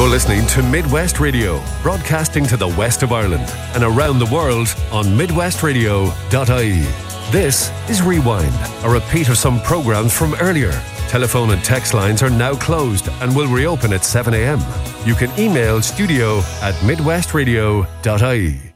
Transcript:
You're listening to Midwest Radio, broadcasting to the west of Ireland and around the world on midwestradio.ie. This is Rewind, a repeat of some programs from earlier. Telephone and text lines are now closed and will reopen at 7 a.m. You can email studio@midwestradio.ie.